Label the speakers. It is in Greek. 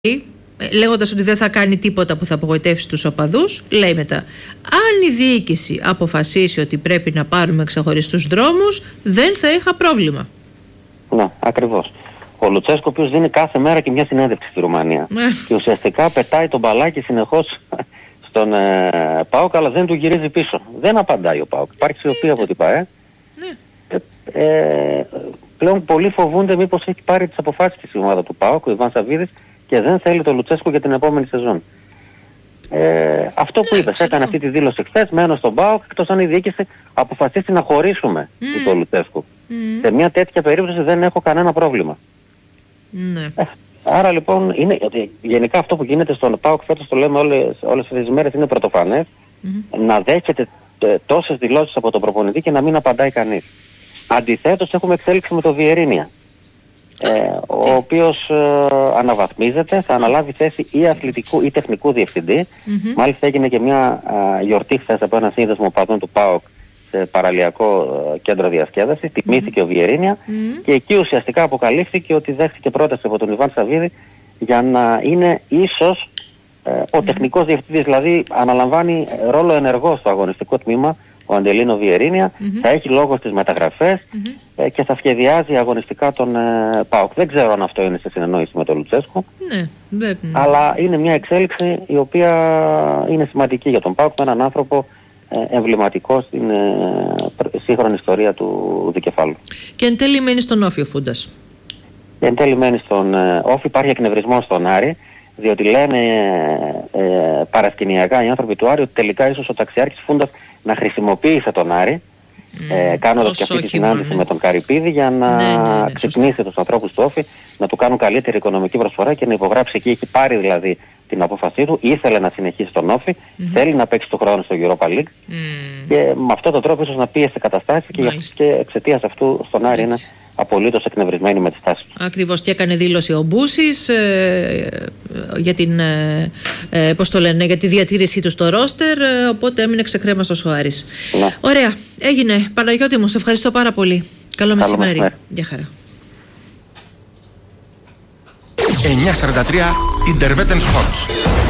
Speaker 1: λέγοντας ότι δεν θα κάνει τίποτα που θα απογοητεύσει τους οπαδούς, λέει μετά: αν η διοίκηση αποφασίσει ότι πρέπει να πάρουμε ξεχωριστούς δρόμους, δεν θα είχα πρόβλημα.
Speaker 2: Ναι, ακριβώς. Ο Λουτσέσκο, ο οποίος δίνει κάθε μέρα και μια συνέντευξη στη Ρουμανία. Και ουσιαστικά πετάει τον μπαλάκι συνεχώς στον ΠΑΟΚ, αλλά δεν του γυρίζει πίσω. Δεν απαντάει ο ΠΑΟΚ. Υπάρχει σιωπή από την ΠΑΕ. Πλέον πολλοί φοβούνται μήπως έχει πάρει τις αποφάσεις της ομάδα του ΠΑΟΚ, ο Ιβάν Σαββίδης, και δεν θέλει τον Λουτσέσκο για την επόμενη σεζόν. Αυτό που είπες, έκανε αυτή τη δήλωση χθες, μένω στον ΠΑΟΚ, εκτός αν η διοίκηση αποφασίσει να χωρίσουμε τον Λουτσέσκο. Σε μια τέτοια περίπτωση δεν έχω κανένα πρόβλημα. Άρα λοιπόν, γενικά αυτό που γίνεται στον ΠΑΟΚ φέτος, το λέμε όλες τις μέρες, είναι πρωτοφανές, να δέχεται τόσες δηλώσεις από τον προπονητή και να μην απαντάει κανείς. Αντιθέτως έχουμε εξέλιξη με το Βιερίνια, ο οποίος αναβαθμίζεται, θα αναλάβει θέση ή αθλητικού ή τεχνικού διευθυντή. Μάλιστα έγινε και μια γιορτή χθες από ένα σύνδεσμο οπαδών του ΠΑΟΚ σε παραλιακό κέντρο διασκέδασης. Τιμήθηκε ο Βιερίνια και εκεί ουσιαστικά αποκαλύφθηκε ότι δέχτηκε πρόταση από τον Ιβάν Σαββίδη για να είναι ίσως ο τεχνικός διευθυντής, δηλαδή αναλαμβάνει ρόλο ενεργό στο αγωνιστικό τμήμα ο Αντελίνο Βιερίνια, θα έχει λόγο στις μεταγραφές και θα σχεδιάζει αγωνιστικά τον ΠΑΟΚ. Δεν ξέρω αν αυτό είναι σε συνεννόηση με τον Λουτσέσκο, αλλά είναι μια εξέλιξη η οποία είναι σημαντική για τον ΠΑΟΚ, με έναν άνθρωπο εμβληματικό στην σύγχρονη ιστορία του δικεφάλου.
Speaker 1: Και εν τέλει μένει στον Όφη ο Φούντας.
Speaker 2: Εν τέλει μένει στον Όφη, υπάρχει εκνευρισμός στον Άρη, διότι λένε παρασκηνιακά οι άνθρωποι του Άρη ότι τελικά ίσως ο ταξιάρχης Φούντας να χρησιμοποίησε τον Άρη, κάνοντας και αυτή τη συνάντηση με τον Καρυπίδη για να ξυπνήσει τους ανθρώπους του Όφη, να του κάνουν καλύτερη οικονομική προσφορά και να υπογράψει εκεί. Έχει πάρει δηλαδή την απόφασή του, ήθελε να συνεχίσει στον Όφη, θέλει να παίξει το χρόνο στο Europa League και με αυτόν τον τρόπο ίσως να πίεσε καταστάσεις και εξαιτίας αυτού στον Άρη είναι απολύτως εκνευρισμένη με τη στάση του.
Speaker 1: Ακριβώς, και έκανε δήλωση ο Μπούσης για την για τη διατήρησή του στο ρόστερ, οπότε έμεινε ξεκρέμαστος ο Άρης. Ωραία, έγινε. Παναγιώτη μου, σε ευχαριστώ πάρα πολύ. Καλό μεσημέρι. Γεια χαρά.
Speaker 3: 9:43 Interwetten Sports.